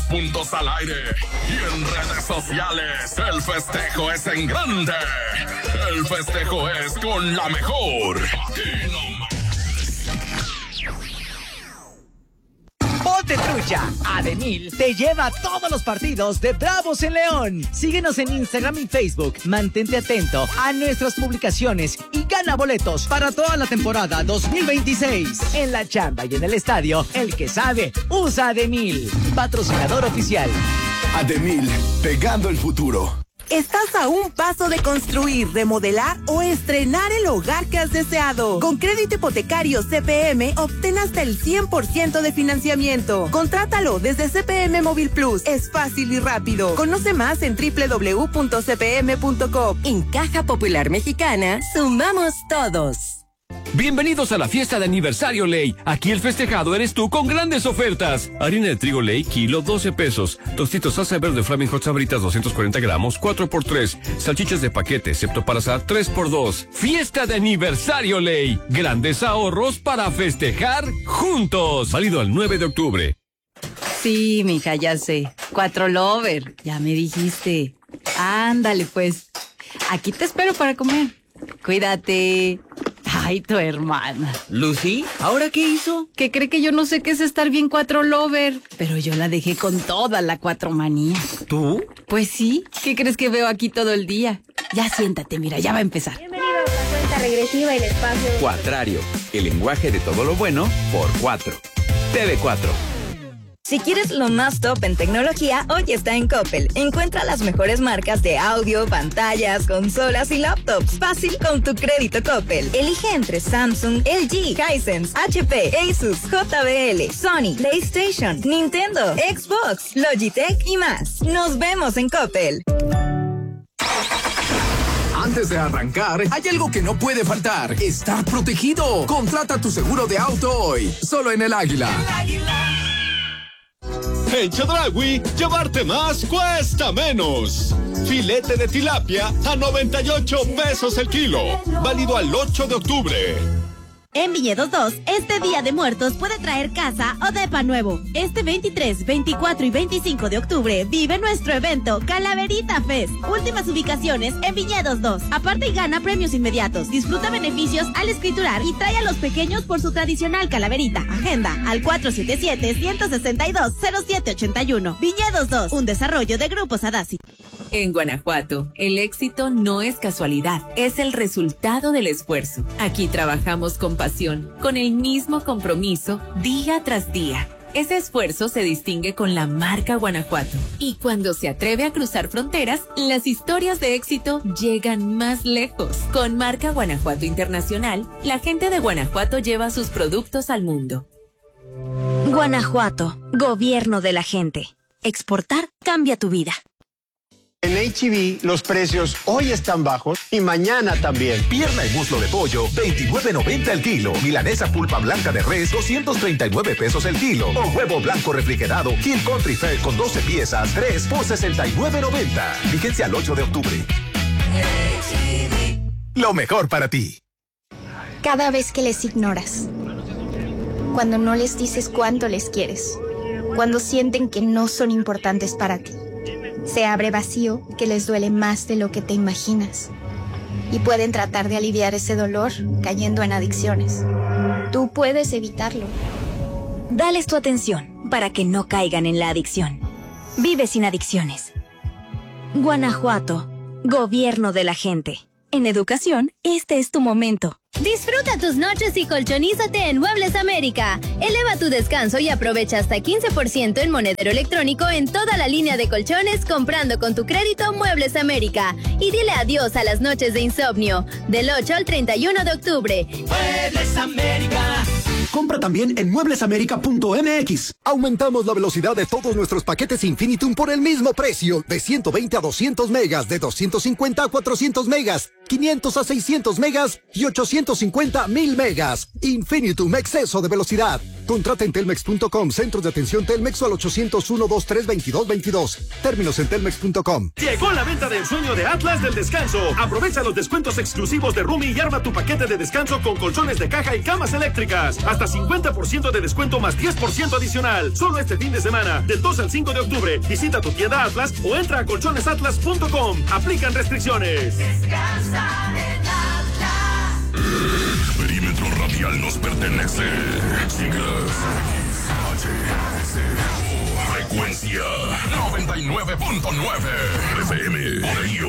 los puntos al aire. Y en redes sociales, el festejo es en grande. El festejo es con la mejor. Aquí nomás. Ponte trucha. Ademil te lleva a todos los partidos de Bravos en León. Síguenos en Instagram y Facebook. Mantente atento a nuestras publicaciones y gana boletos para toda la temporada 2026. En la chamba y en el estadio, el que sabe, usa Ademil. Patrocinador oficial. Ademil, pegando el futuro. Estás a un paso de construir, remodelar o estrenar el hogar que has deseado. Con crédito hipotecario CPM, obtén hasta el 100% de financiamiento. Contrátalo desde CPM Móvil Plus. Es fácil y rápido. Conoce más en www.cpm.com. En Caja Popular Mexicana, sumamos todos. Bienvenidos a la fiesta de aniversario Ley. Aquí el festejado eres tú con grandes ofertas. Harina de trigo Ley, kilo, 12 pesos. Tostitos salsa verde Flaming Hot Sabritas, 240 gramos, 4x3. Salchichas de paquete, excepto para asar, 3x2. Fiesta de aniversario Ley. Grandes ahorros para festejar juntos. Válido al 9 de octubre. Sí, mija, ya sé. 4 Lover, ya me dijiste. Ándale, pues. Aquí te espero para comer. Cuídate. Ay, tu hermana. ¿Lucy? ¿Ahora qué hizo? Que cree que yo no sé qué es estar bien 4 Lover. Pero yo la dejé con toda la 4 manía. ¿Tú? Pues sí. ¿Qué crees que veo aquí todo el día? Ya siéntate, mira, ya va a empezar. Bienvenido a la cuenta regresiva y el espacio. Cuatrario, el lenguaje de todo lo bueno por 4. TV4. Si quieres lo más top en tecnología, hoy está en Coppel. Encuentra las mejores marcas de audio, pantallas, consolas y laptops. Fácil con tu crédito Coppel. Elige entre Samsung, LG, Hisense, HP, Asus, JBL, Sony, PlayStation, Nintendo, Xbox, Logitech y más. Nos vemos en Coppel. Antes de arrancar, hay algo que no puede faltar. Estar protegido. Contrata tu seguro de auto hoy. Solo en El Águila. En Chedraui, llevarte más cuesta menos. Filete de tilapia a 98 pesos el kilo. Válido al 8 de octubre. En Viñedos 2, este Día de Muertos puede traer casa o depa nuevo. Este 23, 24 y 25 de octubre vive nuestro evento Calaverita Fest. Últimas ubicaciones en Viñedos 2. Aparte y gana premios inmediatos. Disfruta beneficios al escriturar y trae a los pequeños por su tradicional calaverita. Agenda al 477-162-0781. Viñedos 2, un desarrollo de Grupo Sadasi. En Guanajuato, el éxito no es casualidad, es el resultado del esfuerzo. Aquí trabajamos con pasión, con el mismo compromiso, día tras día. Ese esfuerzo se distingue con la marca Guanajuato. Y cuando se atreve a cruzar fronteras, las historias de éxito llegan más lejos. Con marca Guanajuato Internacional, la gente de Guanajuato lleva sus productos al mundo. Guanajuato, gobierno de la gente. Exportar cambia tu vida. En H-E-B los precios hoy están bajos y mañana también. Pierna y muslo de pollo, $29.90 el kilo. Milanesa pulpa blanca de res, 239 pesos el kilo. O huevo blanco refrigerado, Hill Country Fair con 12 piezas, 3 por $69.90. Vigencia al 8 de octubre. H-E-B. Lo mejor para ti. Cada vez que les ignoras. Cuando no les dices cuánto les quieres. Cuando sienten que no son importantes para ti. Se abre vacío que les duele más de lo que te imaginas. Y pueden tratar de aliviar ese dolor cayendo en adicciones. Tú puedes evitarlo. Dales tu atención para que no caigan en la adicción. Vive sin adicciones. Guanajuato, gobierno de la gente. En educación, este es tu momento. Disfruta tus noches y colchonízate en Muebles América. Eleva tu descanso y aprovecha hasta 15% en monedero electrónico en toda la línea de colchones comprando con tu crédito Muebles América. Y dile adiós a las noches de insomnio. Del 8 al 31 de octubre. Muebles América. Compra también en mueblesamerica.mx. Aumentamos la velocidad de todos nuestros paquetes Infinitum por el mismo precio. De 120 a 200 megas, de 250 a 400 megas. 500 a 600 megas y 850 1000 megas. Infinitum, exceso de velocidad. Contrata en telmex.com, centros de atención Telmex o al 801-23-2222. Términos en telmex.com. Llegó la venta del sueño de Atlas del descanso. Aprovecha los descuentos exclusivos de Rumi y arma tu paquete de descanso con colchones de caja y camas eléctricas. Hasta 50% de descuento más 10% adicional. Solo este fin de semana, del 2 al 5 de octubre. Visita tu tienda Atlas o entra a colchonesatlas.com. Aplican restricciones. Descansa en Atlas. El perímetro radial nos pertenece. Siglas frecuencia 99.9 FM. Por ello,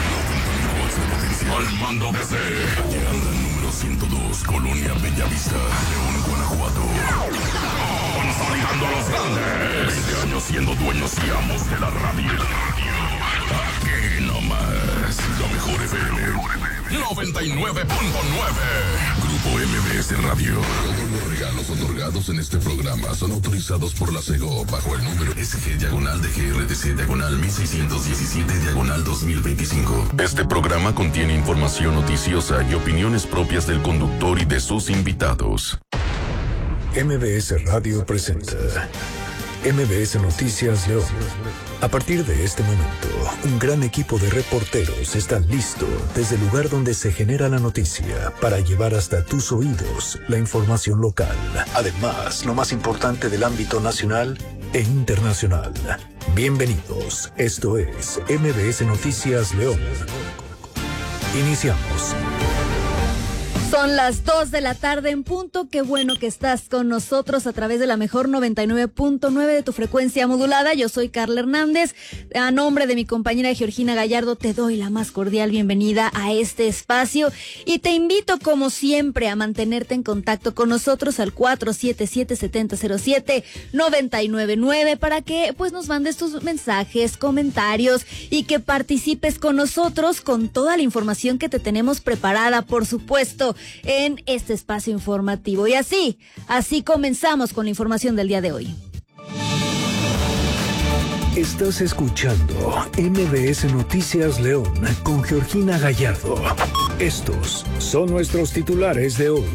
al mando desde número 102, Colonia Bellavista, León, Guanajuato. Consolidando a los grandes. 20 años siendo dueños y amos de la radio. Aquí nomás, la mejor FM 99.9. Grupo MBS Radio. Todos los regalos otorgados en este programa son autorizados por la SEGO bajo el número SG-DGRTC-1617-2025. Este programa contiene información noticiosa y opiniones propias del conductor y de sus invitados. MBS Radio presenta MBS Noticias León. A partir de este momento, un gran equipo de reporteros está listo desde el lugar donde se genera la noticia para llevar hasta tus oídos la información local. Además, lo más importante del ámbito nacional e internacional. Bienvenidos, esto es MBS Noticias León. Iniciamos. Son las 2 de la tarde en punto. Qué bueno que estás con nosotros a través de la mejor 99.9 de tu frecuencia modulada. Yo soy Carla Hernández. A nombre de mi compañera Georgina Gallardo, te doy la más cordial bienvenida a este espacio y te invito, como siempre, a mantenerte en contacto con nosotros al 477-7007-999 para que pues nos mandes tus mensajes, comentarios y que participes con nosotros con toda la información que te tenemos preparada, por supuesto, en este espacio informativo. Y así comenzamos con la información del día de hoy. Estás escuchando MBS Noticias León con Georgina Gallardo. Estos son nuestros titulares de hoy.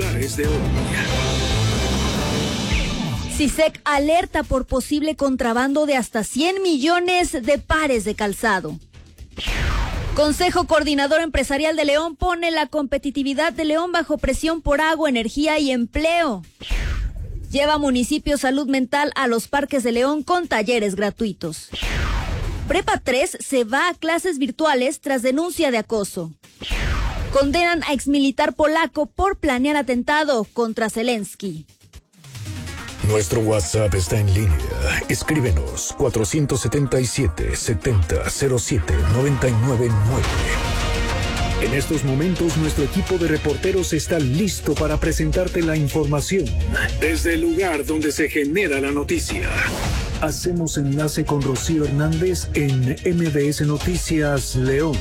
CISEC alerta por posible contrabando de hasta 100 millones de pares de calzado. Consejo Coordinador Empresarial de León pone la competitividad de León bajo presión por agua, energía y empleo. Lleva municipio salud mental a los parques de León con talleres gratuitos. Prepa 3 se va a clases virtuales tras denuncia de acoso. Condenan a exmilitar polaco por planear atentado contra Zelensky. Nuestro WhatsApp está en línea. Escríbenos 477-7007-999. En estos momentos, nuestro equipo de reporteros está listo para presentarte la información desde el lugar donde se genera la noticia. Hacemos enlace con Rocío Hernández en MBS Noticias León.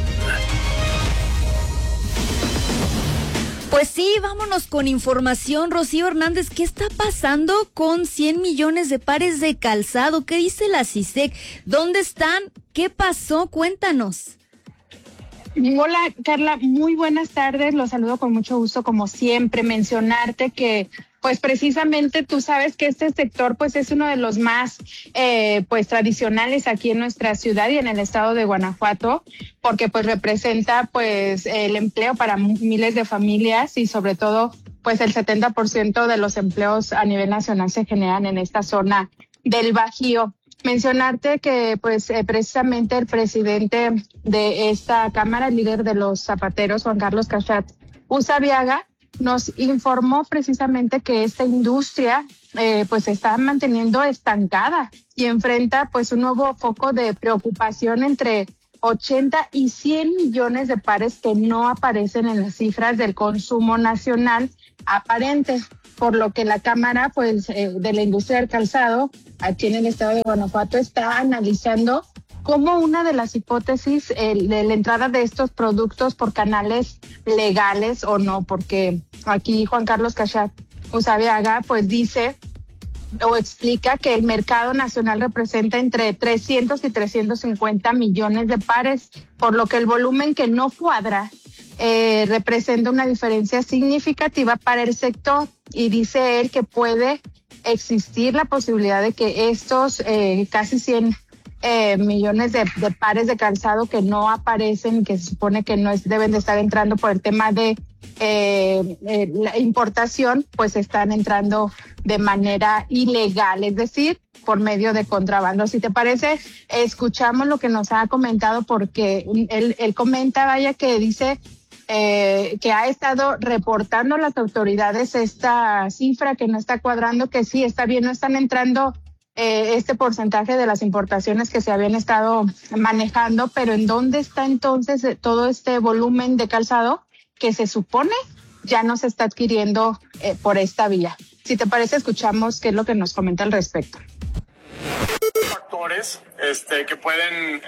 Pues sí, vámonos con información. Rocío Hernández, ¿qué está pasando con 100 millones de pares de calzado? ¿Qué dice la CISEC? ¿Dónde están? ¿Qué pasó? Cuéntanos. Hola, Carla, muy buenas tardes. Los saludo con mucho gusto, como siempre. Mencionarte que pues precisamente tú sabes que este sector pues es uno de los más pues tradicionales aquí en nuestra ciudad y en el estado de Guanajuato, porque pues representa pues el empleo para miles de familias y sobre todo pues el 70% de los empleos a nivel nacional se generan en esta zona del Bajío. Mencionarte que pues precisamente el presidente de esta cámara, el líder de los zapateros, Juan Carlos Cachat Usabiaga, nos informó precisamente que esta industria pues se está manteniendo estancada y enfrenta pues un nuevo foco de preocupación entre 80 y 100 millones de pares que no aparecen en las cifras del consumo nacional aparente, por lo que la Cámara pues de la industria del calzado aquí en el estado de Guanajuato está analizando como una de las hipótesis de la entrada de estos productos por canales legales o no, porque aquí Juan Carlos Cachat Usabiaga pues dice o explica que el mercado nacional representa entre 300 y 350 millones de pares, por lo que el volumen que no cuadra representa una diferencia significativa para el sector, y dice él que puede existir la posibilidad de que estos casi 100 millones de pares de calzado que no aparecen, que se supone que no deben de estar entrando por el tema de la importación, pues están entrando de manera ilegal, es decir, por medio de contrabando. Si te parece, escuchamos lo que nos ha comentado, porque él comenta, vaya, que dice que ha estado reportando a las autoridades esta cifra que no está cuadrando, que sí está bien, no están entrando este porcentaje de las importaciones que se habían estado manejando, pero ¿en dónde está entonces todo este volumen de calzado que se supone ya no se está adquiriendo por esta vía? Si te parece, escuchamos qué es lo que nos comenta al respecto. Factores que pueden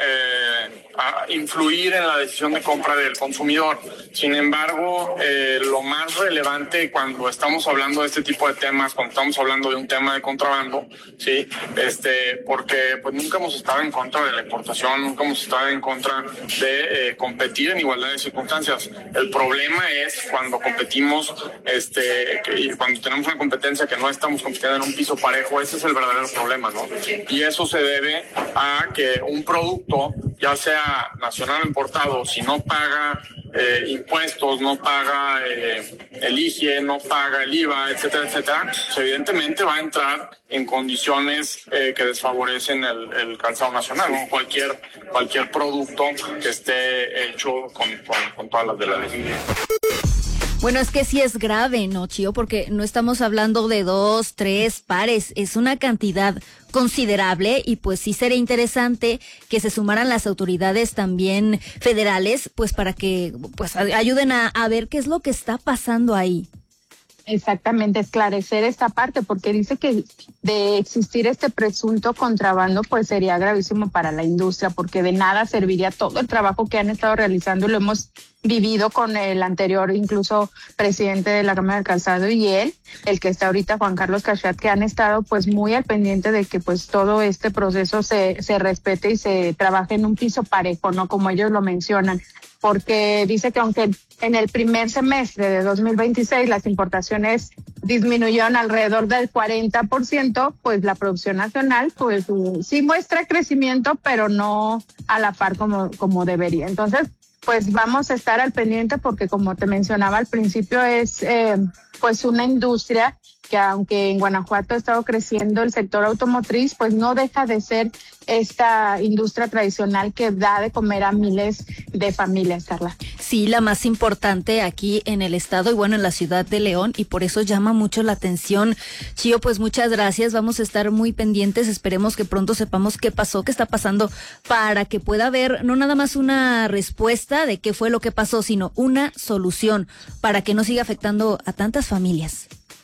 influir en la decisión de compra del consumidor. Sin embargo, lo más relevante cuando estamos hablando de este tipo de temas, cuando estamos hablando de un tema de contrabando, sí, porque pues nunca hemos estado en contra de la importación, nunca hemos estado en contra de competir en igualdad de circunstancias. El problema es cuando competimos, cuando tenemos una competencia que no estamos compitiendo en un piso parejo. Ese es el verdadero problema, ¿no? Y eso se debe a que un producto, ya sea nacional o importado, si no paga impuestos, no paga el IGE, no paga el IVA, etcétera, etcétera, pues evidentemente va a entrar en condiciones que desfavorecen el calzado nacional, ¿no? Cualquier producto que esté hecho con todas las de la ley. Bueno, es que sí es grave, ¿no, Chío? Porque no estamos hablando de 2, 3 pares, es una cantidad considerable, y pues sí sería interesante que se sumaran las autoridades también federales, pues para que pues ayuden a ver qué es lo que está pasando ahí. Exactamente, esclarecer esta parte, porque dice que de existir este presunto contrabando, pues sería gravísimo para la industria, porque de nada serviría todo el trabajo que han estado realizando, y lo hemos vivido con el anterior, incluso presidente de la Cámara del Calzado, y el que está ahorita, Juan Carlos Cachat, que han estado pues muy al pendiente de que pues todo este proceso se respete y se trabaje en un piso parejo, ¿no? Como ellos lo mencionan, porque dice que aunque en el primer semestre de 2026 las importaciones disminuyeron alrededor del 40%, pues la producción nacional pues sí muestra crecimiento, pero no a la par como debería. Entonces, pues vamos a estar al pendiente, porque como te mencionaba al principio, es pues una industria que, aunque en Guanajuato ha estado creciendo el sector automotriz, pues no deja de ser esta industria tradicional que da de comer a miles de familias, Carla. Sí, la más importante aquí en el estado y bueno, en la ciudad de León, y por eso llama mucho la atención. Chío, pues muchas gracias, vamos a estar muy pendientes, esperemos que pronto sepamos qué pasó, qué está pasando, para que pueda haber no nada más una respuesta de qué fue lo que pasó, sino una solución para que no siga afectando a tantas familias.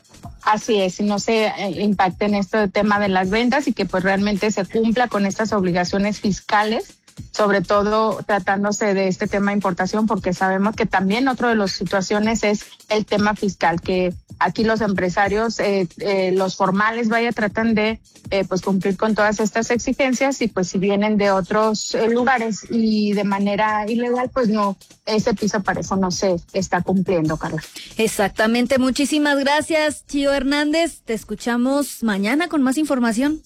Así es, y no se impacte en este tema de las ventas, y que pues realmente se cumpla con estas obligaciones fiscales, sobre todo tratándose de este tema de importación, porque sabemos que también otra de las situaciones es el tema fiscal, que aquí los empresarios, los formales, tratan de pues cumplir con todas estas exigencias, y pues si vienen de otros lugares y de manera ilegal, pues no, ese piso parejo no se está cumpliendo, Carla. Exactamente, muchísimas gracias, Chío Hernández, te escuchamos mañana con más información.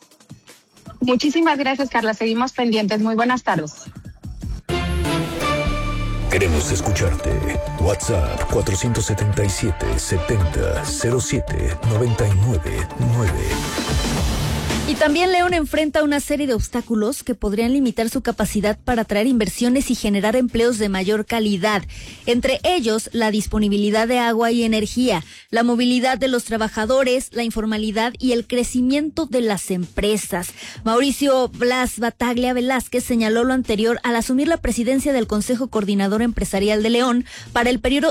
Muchísimas gracias, Carla, seguimos pendientes, muy buenas tardes. Queremos escucharte. WhatsApp 477-70-07-99-9. Y también León enfrenta una serie de obstáculos que podrían limitar su capacidad para atraer inversiones y generar empleos de mayor calidad. Entre ellos, la disponibilidad de agua y energía, la movilidad de los trabajadores, la informalidad y el crecimiento de las empresas. Mauricio Blas Bataglia Velázquez señaló lo anterior al asumir la presidencia del Consejo Coordinador Empresarial de León para el periodo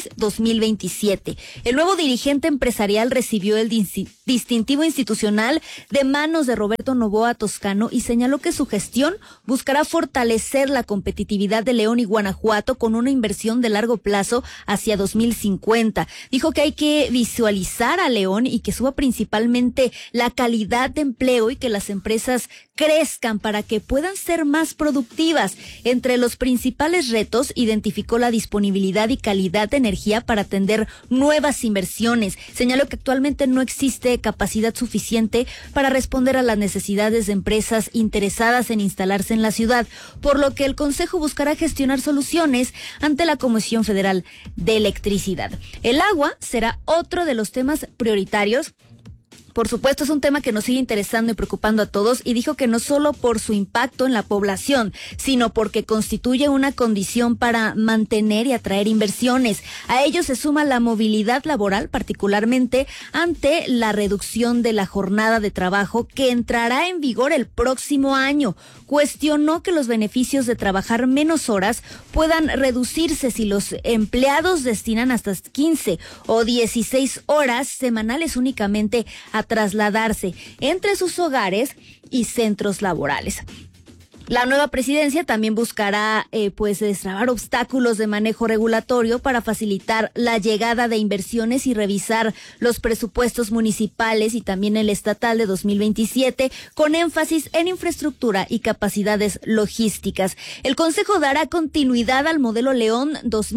2026-2027. El nuevo dirigente empresarial recibió el distintivo institucional de manos de Roberto Novoa Toscano y señaló que su gestión buscará fortalecer la competitividad de León y Guanajuato con una inversión de largo plazo hacia 2050. Dijo que hay que visualizar a León y que suba principalmente la calidad de empleo y que las empresas crezcan para que puedan ser más productivas. Entre los principales retos, identificó la disponibilidad y calidad de energía para atender nuevas inversiones. Señaló que actualmente no existe capacidad suficiente para responder a las necesidades de empresas interesadas en instalarse en la ciudad, por lo que el Consejo buscará gestionar soluciones ante la Comisión Federal de Electricidad. El agua será otro de los temas prioritarios. Por supuesto, es un tema que nos sigue interesando y preocupando a todos, y dijo que no solo por su impacto en la población, sino porque constituye una condición para mantener y atraer inversiones. A ello se suma la movilidad laboral, particularmente ante la reducción de la jornada de trabajo que entrará en vigor el próximo año. Cuestionó que los beneficios de trabajar menos horas puedan reducirse si los empleados destinan hasta 15 o 16 horas semanales únicamente a trasladarse entre sus hogares y centros laborales. La nueva presidencia también buscará destrabar obstáculos de manejo regulatorio para facilitar la llegada de inversiones y revisar los presupuestos municipales y también el estatal de 2027 con énfasis en infraestructura y capacidades logísticas. El Consejo dará continuidad al modelo León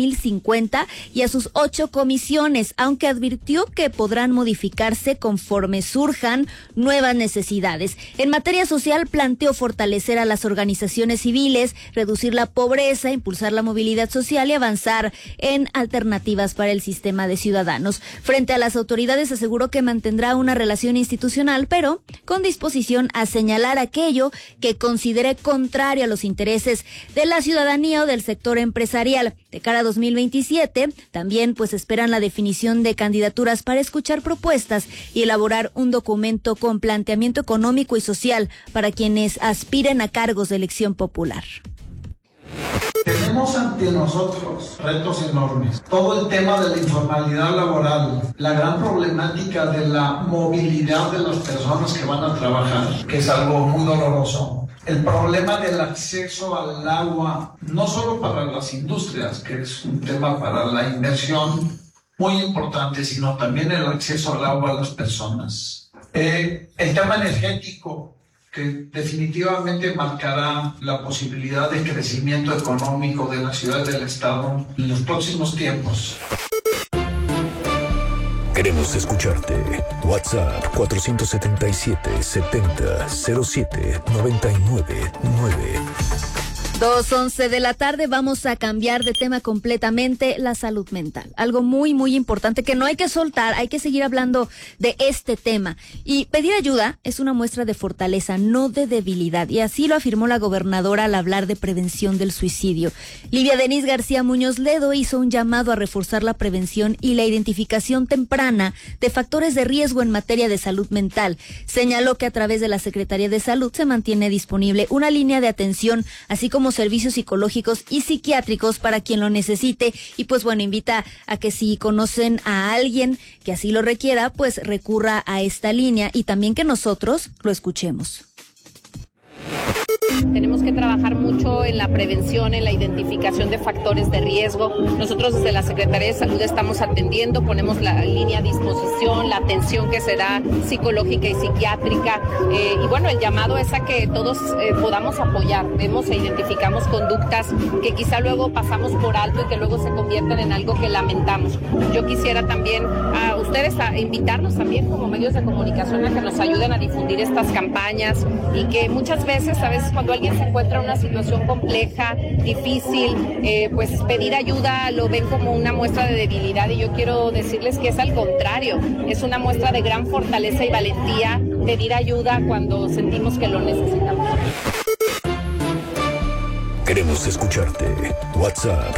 2050 y a sus 8 comisiones, aunque advirtió que podrán modificarse conforme surjan nuevas necesidades. En materia social, planteó fortalecer a las organizaciones civiles, reducir la pobreza, impulsar la movilidad social y avanzar en alternativas para el sistema de ciudadanos. Frente a las autoridades aseguró que mantendrá una relación institucional, pero con disposición a señalar aquello que considere contrario a los intereses de la ciudadanía o del sector empresarial. De cara a 2027, también esperan la definición de candidaturas para escuchar propuestas y elaborar un documento con planteamiento económico y social para quienes aspiren a cargos de elección popular. Tenemos ante nosotros retos enormes. Todo el tema de la informalidad laboral, la gran problemática de la movilidad de las personas que van a trabajar, que es algo muy doloroso. El problema del acceso al agua, no solo para las industrias, que es un tema para la inversión muy importante, sino también el acceso al agua a las personas. El tema energético, que definitivamente marcará la posibilidad de crecimiento económico de la ciudad y del estado en los próximos tiempos. Queremos escucharte. WhatsApp 477-70-07-99-9. 2:11 de la tarde, vamos a cambiar de tema completamente, la salud mental. Algo muy, muy importante que no hay que soltar, hay que seguir hablando de este tema. Y pedir ayuda es una muestra de fortaleza, no de debilidad. Y así lo afirmó la gobernadora al hablar de prevención del suicidio. Livia Denise García Muñoz Ledo hizo un llamado a reforzar la prevención y la identificación temprana de factores de riesgo en materia de salud mental. Señaló que a través de la Secretaría de Salud se mantiene disponible una línea de atención, así como servicios psicológicos y psiquiátricos para quien lo necesite, y invita a que si conocen a alguien que así lo requiera, recurra a esta línea y también que nosotros lo escuchemos. Tenemos que trabajar mucho en la prevención, en la identificación de factores de riesgo. Nosotros desde la Secretaría de Salud estamos atendiendo, ponemos la línea a disposición, la atención que se da psicológica y psiquiátrica. El llamado es a que todos podamos apoyar. Vemos e identificamos conductas que quizá luego pasamos por alto y que luego se convierten en algo que lamentamos. Yo quisiera también a ustedes a invitarnos también como medios de comunicación a que nos ayuden a difundir estas campañas y que muchas veces, a veces cuando alguien se encuentra en una situación compleja, difícil, pedir ayuda lo ven como una muestra de debilidad, y yo quiero decirles que es al contrario, es una muestra de gran fortaleza y valentía pedir ayuda cuando sentimos que lo necesitamos. Queremos escucharte. WhatsApp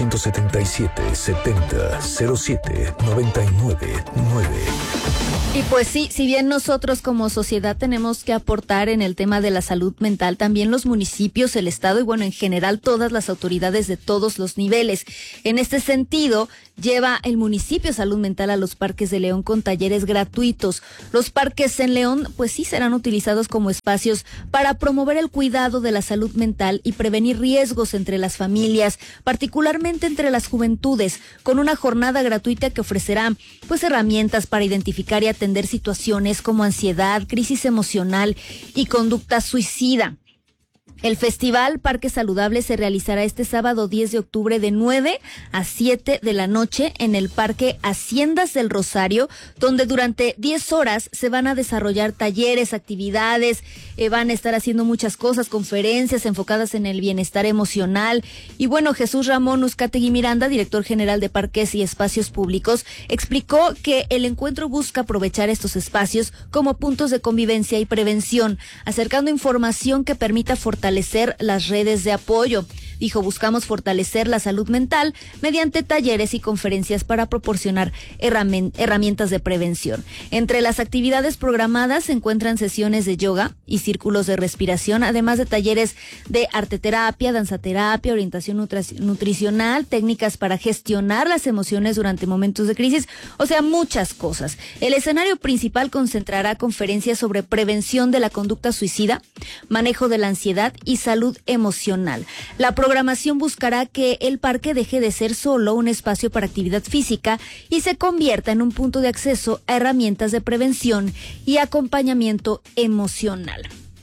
477-70-07-99-9. Y pues sí, si bien nosotros como sociedad tenemos que aportar en el tema de la salud mental, también los municipios, el Estado y bueno, en general todas las autoridades de todos los niveles. En este sentido, lleva el municipio salud mental a los parques de León con talleres gratuitos. Los parques en León pues sí serán utilizados como espacios para promover el cuidado de la salud mental y prevenir riesgos entre las familias, particularmente entre las juventudes, con una jornada gratuita que ofrecerá pues herramientas para identificar y atender situaciones como ansiedad, crisis emocional y conducta suicida. El Festival Parque Saludable se realizará este sábado 10 de octubre de 9 a 7 de la noche en el Parque Haciendas del Rosario, donde durante 10 horas se van a desarrollar talleres, actividades, van a estar haciendo muchas cosas, conferencias enfocadas en el bienestar emocional. Y bueno, Jesús Ramón Uzcategui Miranda, director general de Parques y Espacios Públicos, explicó que el encuentro busca aprovechar estos espacios como puntos de convivencia y prevención, acercando información que permita fortalecer las redes de apoyo. Dijo, buscamos fortalecer la salud mental mediante talleres y conferencias para proporcionar herramientas de prevención. Entre las actividades programadas se encuentran sesiones de yoga y círculos de respiración, además de talleres de arteterapia, danzaterapia, orientación nutricional, técnicas para gestionar las emociones durante momentos de crisis, o sea, muchas cosas. El escenario principal concentrará conferencias sobre prevención de la conducta suicida, manejo de la ansiedad y salud emocional. La programación buscará que el parque deje de ser solo un espacio para actividad física y se convierta en un punto de acceso a herramientas de prevención y acompañamiento emocional.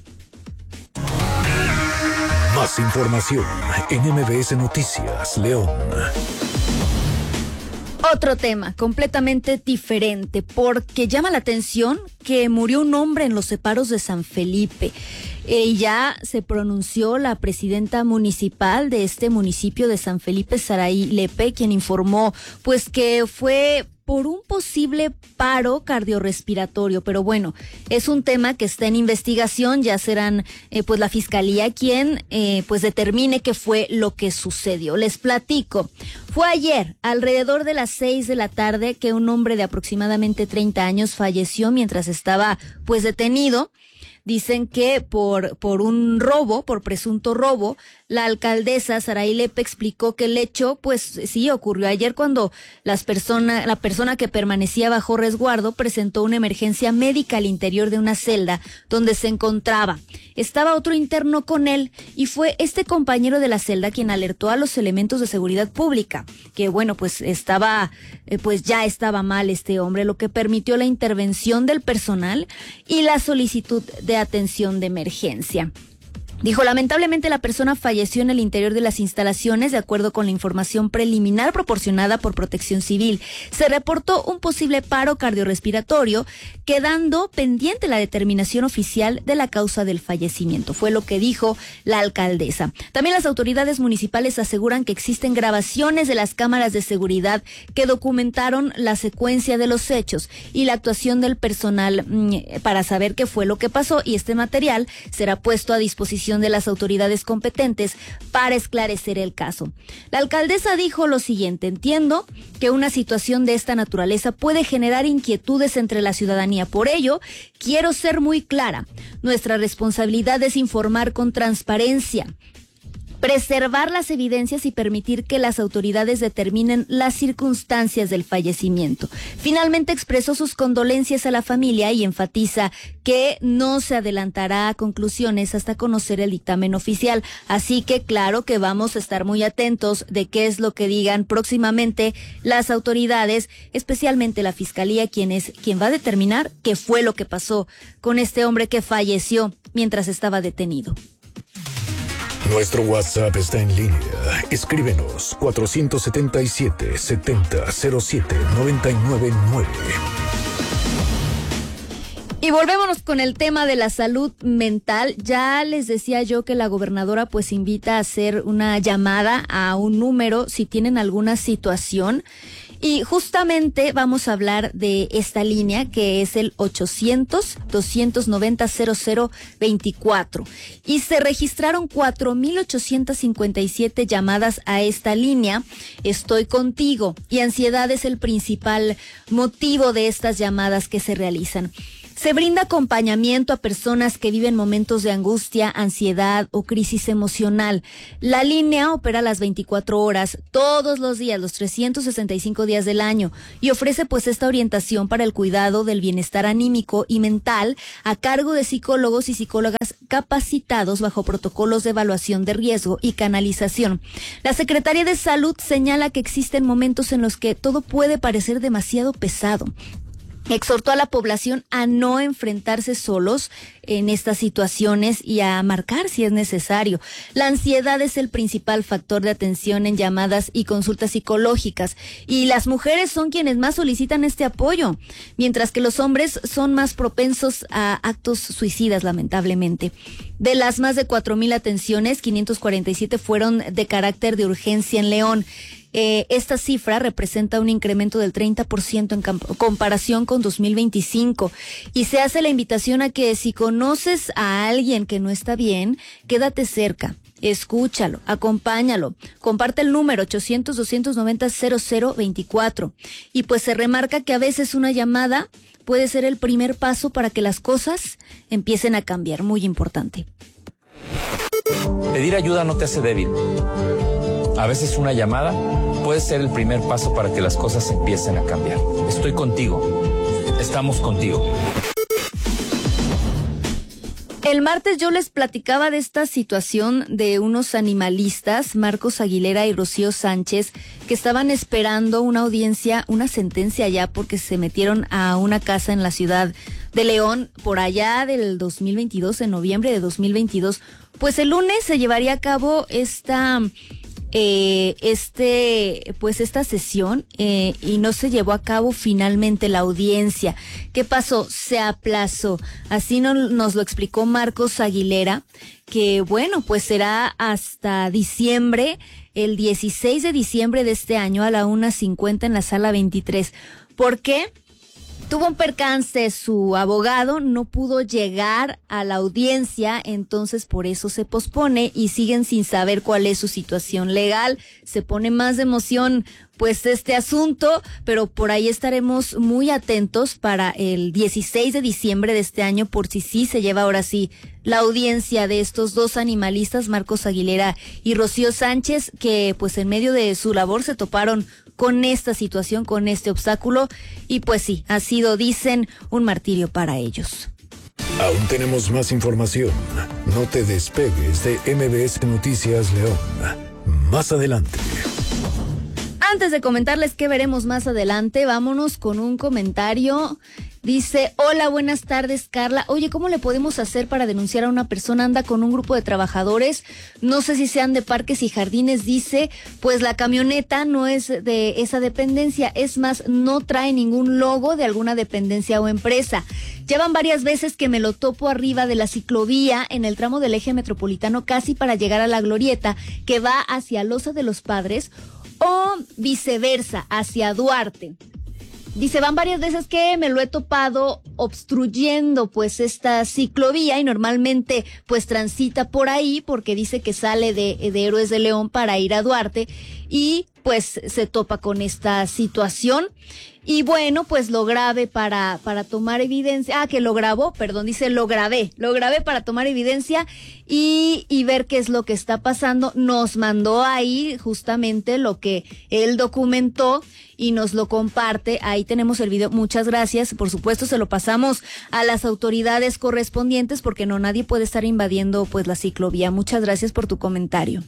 Más información en MBS Noticias, León. Otro tema completamente diferente, porque llama la atención que murió un hombre en los separos de San Felipe. Ya se pronunció la presidenta municipal de este municipio de San Felipe, Saraí Lepe, quien informó pues que fue por un posible paro cardiorrespiratorio, pero bueno, es un tema que está en investigación, ya serán pues la fiscalía quien pues determine qué fue lo que sucedió. Les platico, fue ayer alrededor de las 6 de la tarde que un hombre de aproximadamente 30 años falleció mientras estaba pues detenido. Dicen que por un robo, por presunto robo, la alcaldesa Saraí Lepe explicó que el hecho, pues sí, ocurrió ayer cuando la persona que permanecía bajo resguardo presentó una emergencia médica al interior de una celda donde se encontraba. Estaba otro interno con él y fue este compañero de la celda quien alertó a los elementos de seguridad pública que bueno, pues ya estaba mal este hombre, lo que permitió la intervención del personal y la solicitud de atención de emergencia. Dijo, lamentablemente la persona falleció en el interior de las instalaciones, de acuerdo con la información preliminar proporcionada por Protección Civil. Se reportó un posible paro cardiorrespiratorio, quedando pendiente la determinación oficial de la causa del fallecimiento. Fue lo que dijo la alcaldesa. También las autoridades municipales aseguran que existen grabaciones de las cámaras de seguridad que documentaron la secuencia de los hechos y la actuación del personal para saber qué fue lo que pasó, y este material será puesto a disposición de las autoridades competentes para esclarecer el caso. La alcaldesa dijo lo siguiente: entiendo que una situación de esta naturaleza puede generar inquietudes entre la ciudadanía. Por ello, quiero ser muy clara. Nuestra responsabilidad es informar con transparencia, preservar las evidencias y permitir que las autoridades determinen las circunstancias del fallecimiento. Finalmente expresó sus condolencias a la familia y enfatiza que no se adelantará a conclusiones hasta conocer el dictamen oficial. Así que claro que vamos a estar muy atentos de qué es lo que digan próximamente las autoridades, especialmente la fiscalía, quien va a determinar qué fue lo que pasó con este hombre que falleció mientras estaba detenido. Nuestro WhatsApp está en línea. Escríbenos 477-7007-999. Y volvémonos con el tema de la salud mental. Ya les decía yo que la gobernadora pues invita a hacer una llamada a un número si tienen alguna situación. Y justamente vamos a hablar de esta línea que es el 800-290-0024. Y se registraron 4,857 llamadas a esta línea. Estoy contigo. Y ansiedad es el principal motivo de estas llamadas que se realizan. Se brinda acompañamiento a personas que viven momentos de angustia, ansiedad o crisis emocional. La línea opera las 24 horas, todos los días, los 365 días del año, y ofrece pues esta orientación para el cuidado del bienestar anímico y mental a cargo de psicólogos y psicólogas capacitados bajo protocolos de evaluación de riesgo y canalización. La Secretaría de Salud señala que existen momentos en los que todo puede parecer demasiado pesado. Exhortó a la población a no enfrentarse solos en estas situaciones y a marcar si es necesario. La ansiedad es el principal factor de atención en llamadas y consultas psicológicas, y las mujeres son quienes más solicitan este apoyo, mientras que los hombres son más propensos a actos suicidas, lamentablemente. De las más de 4,000 atenciones, 547 fueron de carácter de urgencia en León. Esta cifra representa un incremento del 30% en comparación con 2025, y se hace la invitación a que si conoces a alguien que no está bien, quédate cerca, escúchalo, acompáñalo, comparte el número 800-290-0024, y pues se remarca que a veces una llamada puede ser el primer paso para que las cosas empiecen a cambiar, muy importante. Pedir ayuda no te hace débil. A veces una llamada puede ser el primer paso para que las cosas empiecen a cambiar. Estoy contigo. Estamos contigo. El martes yo les platicaba de esta situación de unos animalistas, Marcos Aguilera y Rocío Sánchez, que estaban esperando una audiencia, una sentencia ya, porque se metieron a una casa en la ciudad de León por allá del 2022, en noviembre de 2022. Pues el lunes se llevaría a cabo esta sesión y no se llevó a cabo finalmente la audiencia. ¿Qué pasó? Se aplazó. Así nos lo explicó Marcos Aguilera, que bueno, pues será hasta diciembre, el 16 de diciembre de este año a la 1:50 en la sala 23. ¿Por qué? Tuvo un percance, su abogado no pudo llegar a la audiencia, entonces por eso se pospone y siguen sin saber cuál es su situación legal. Se pone más de emoción pues este asunto, pero por ahí estaremos muy atentos para el 16 de diciembre de este año, por si sí se lleva ahora sí la audiencia de estos dos animalistas, Marcos Aguilera y Rocío Sánchez, que pues en medio de su labor se toparon con esta situación, con este obstáculo, y pues sí, ha sido, dicen, un martirio para ellos. Aún tenemos más información. No te despegues de MBS Noticias León. Más adelante. Antes de comentarles qué veremos más adelante, vámonos con un comentario. Dice, hola, buenas tardes, Carla. Oye, ¿cómo le podemos hacer para denunciar a una persona? Anda con un grupo de trabajadores, no sé si sean de Parques y Jardines, dice, pues la camioneta no es de esa dependencia, es más, no trae ningún logo de alguna dependencia o empresa. Llevan varias veces que me lo topo arriba de la ciclovía en el tramo del eje metropolitano, casi para llegar a la glorieta que va hacia Loza de los Padres o viceversa, hacia Duarte. Dice, van varias veces que me lo he topado obstruyendo pues esta ciclovía y normalmente pues transita por ahí porque dice que sale de Héroes de León para ir a Duarte y pues se topa con esta situación. Y bueno, pues lo grabé para tomar evidencia. Que lo grabó, perdón, dice lo grabé para tomar evidencia y ver qué es lo que está pasando. Nos mandó ahí justamente lo que él documentó y nos lo comparte. Ahí tenemos el video. Muchas gracias. Por supuesto, se lo pasamos a las autoridades correspondientes porque no, nadie puede estar invadiendo pues la ciclovía. Muchas gracias por tu comentario.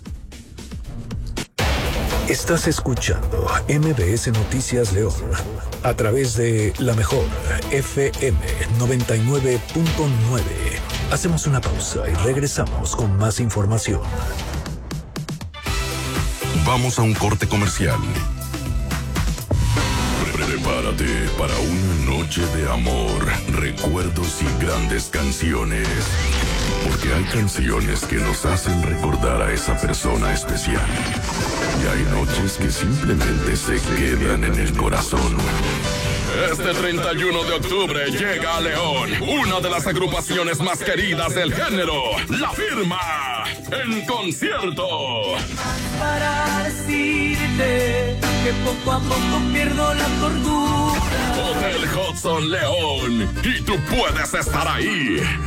Estás escuchando MBS Noticias León a través de la mejor FM 99.9. Hacemos una pausa y regresamos con más información. Vamos a un corte comercial. Prepárate para una noche de amor, recuerdos y grandes canciones. Porque hay canciones que nos hacen recordar a esa persona especial. Y hay noches que simplemente se quedan en el corazón. Este 31 de octubre llega a León una de las agrupaciones más queridas del género, La Firma, en concierto. Para decirte que poco a poco pierdo la cordura. Hotel Hudson León, y tú puedes estar ahí.